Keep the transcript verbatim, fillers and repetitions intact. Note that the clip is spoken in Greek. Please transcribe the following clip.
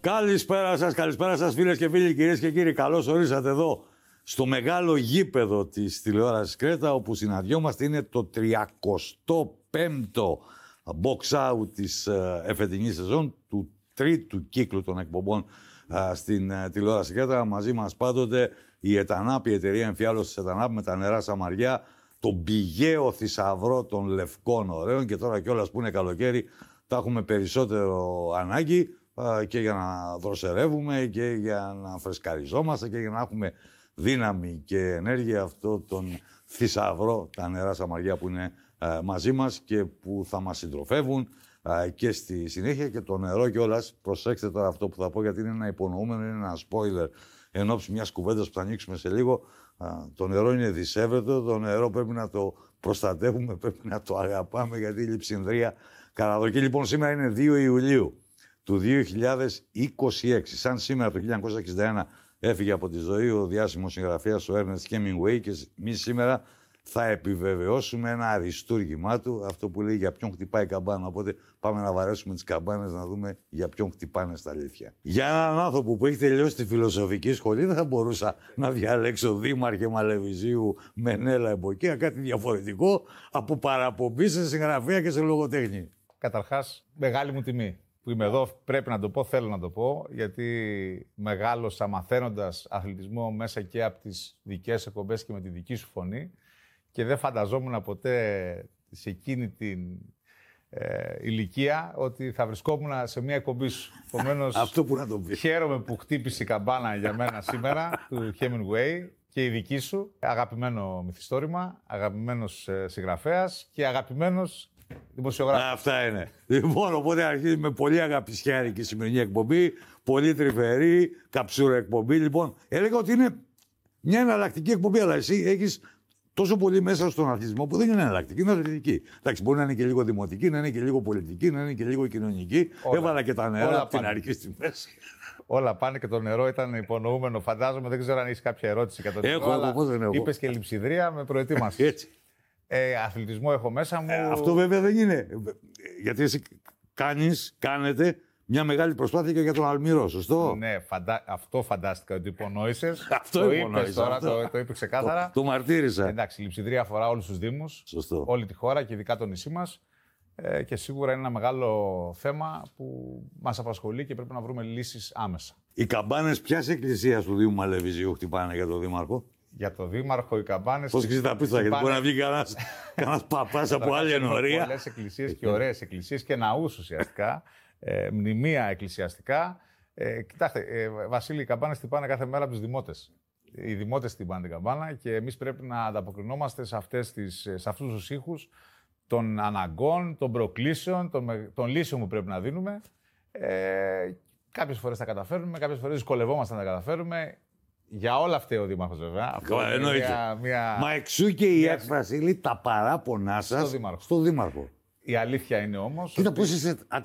Καλησπέρα σας, καλησπέρα σας φίλες και φίλοι, κυρίες και κύριοι. Καλώς ορίσατε εδώ στο μεγάλο γήπεδο της τηλεόρασης Κρέτα, όπου συναντιόμαστε. Είναι το τριακοστό πέμπτο box out της εφετινής σεζόν, του τρίτου κύκλου των εκπομπών στην τηλεόραση Κρέτα. Μαζί μας πάντοτε η ΕΤΑΝΑΠ, η εταιρεία εμφιάλωσης ΕΤΑΝΑΠ με τα νερά Σαμαριά, τον πηγαίο θησαυρό των λευκών ωραίων, και τώρα κιόλας που είναι καλοκαίρι τα έχουμε περισσότερο ανάγκη και για να δροσερεύουμε και για να φρεσκαριζόμαστε και για να έχουμε δύναμη και ενέργεια, αυτό τον θησαυρό, τα νερά Σαμαριά που είναι α, μαζί μας και που θα μας συντροφεύουν α, και στη συνέχεια. Και το νερό κιόλας, προσέξτε τώρα αυτό που θα πω, γιατί είναι ένα υπονοούμενο, είναι ένα spoiler εν ώψη μιας κουβέντας που θα ανοίξουμε σε λίγο. Α, το νερό είναι δισεύρετο, το νερό πρέπει να το προστατεύουμε, πρέπει να το αγαπάμε, γιατί η λειψινδρία καταδοκεί. Λοιπόν, σήμερα είναι δύο Ιουλίου του δύο χιλιάδες είκοσι έξι. Σαν σήμερα το χίλια εννιακόσια εξήντα ένα έφυγε από τη ζωή ο διάσημος συγγραφέας ο Ernest Hemingway, και εμείς σήμερα θα επιβεβαιώσουμε ένα αριστούργημά του, αυτό που λέει για ποιον χτυπάει η καμπάνα. Οπότε πάμε να βαρέσουμε τις καμπάνες να δούμε για ποιον χτυπάνε στα αλήθεια. Για έναν άνθρωπο που έχει τελειώσει τη φιλοσοφική σχολή, δεν θα μπορούσα να διαλέξω δήμαρχε Μαλεβιζίου Μενέλα Εμποκία, κάτι διαφορετικό από παραπομπή σε συγγραφέα και σε λογοτέχνη. Καταρχάς, μεγάλη μου τιμή που είμαι εδώ, πρέπει να το πω, θέλω να το πω, γιατί μεγάλωσα μαθαίνοντας αθλητισμό μέσα και από τις δικές εκπομπές και με τη δική σου φωνή, και δεν φανταζόμουν ποτέ σε εκείνη την ε, ηλικία ότι θα βρισκόμουν σε μια εκπομπή σου. Επομένως, αυτό που να το πει. Χαίρομαι που χτύπησε η καμπάνα για μένα σήμερα του Hemingway και η δική σου. Αγαπημένο μυθιστόρημα, αγαπημένος ε, συγγραφέας και αγαπημένος δημοσιογράφος. Αυτά είναι. Λοιπόν, οπότε αρχίζει με πολύ αγαπησιάρικη η σημερινή εκπομπή, πολύ τρυφερή, καψούρα εκπομπή. Λοιπόν, έλεγα ότι είναι μια εναλλακτική εκπομπή, αλλά εσύ έχεις τόσο πολύ μέσα στον αθλητισμό που δεν είναι εναλλακτική, είναι αθλητική. Εντάξει, μπορεί να είναι και λίγο δημοτική, να είναι και λίγο πολιτική, να είναι και λίγο κοινωνική. Όλα. Έβαλα και τα νερά από την αρχή στη μέση. Όλα πάνε, και το νερό ήταν υπονοούμενο, φαντάζομαι. Δεν ξέρω αν έχεις κάποια ερώτηση για το νερό. Έχω, αλλά πώς δεν έχω. Είπες και λειψιδρία, με προετοίμασες. Έτσι. Ε, αθλητισμό έχω μέσα μου. Ε, αυτό βέβαια δεν είναι. Γιατί εσύ κάνεις, κάνετε μια μεγάλη προσπάθεια και για τον Αλμυρό, σωστό. Ναι, φαντα... αυτό φαντάστηκα ότι υπονόησες. Αυτό το είπες τώρα, αυτό. το, το είπε ξεκάθαρα. Το, το μαρτύρησα. Εντάξει, η λειψιδρία αφορά όλους τους δήμους, σωστό. Όλη τη χώρα και ειδικά το νησί μας. Ε, και σίγουρα είναι ένα μεγάλο θέμα που μας απασχολεί και πρέπει να βρούμε λύσεις άμεσα. Οι καμπάνες ποιας εκκλησίας του Δήμου Μαλεβιζίου χτυπάνε για τον Δήμαρχο? Για το Δήμαρχο, οι καμπάνες. Πώς ξέρεις τα πίστα, γιατί μπορεί να βγει κανένας παπάς από άλλη ενορία. Πολλές εκκλησίες και ωραίες εκκλησίες και ναούς ουσιαστικά. Ε, μνημεία εκκλησιαστικά. Ε, κοιτάξτε, ε, Βασίλη, οι καμπάνες χτυπάνε κάθε μέρα από τους δημότες. Οι δημότες χτυπάνε την καμπάνα και εμείς πρέπει να ανταποκρινόμαστε σε, αυτές τις, σε αυτούς τους ήχους των αναγκών, των προκλήσεων, των, των λύσεων που πρέπει να δίνουμε. Ε, κάποιες φορές τα καταφέρνουμε, κάποιες φορές δυσκολευόμαστε να τα καταφέρουμε. Για όλα αυτά ο Δήμαρχος, βέβαια. Αυτό μια, μια... Μα εξού και η έκφραση, λέει, τα παράπονά σας στο Δήμαρχο. στο Δήμαρχο. Η αλήθεια είναι όμως. Κοίτα ότι... πώς είσαι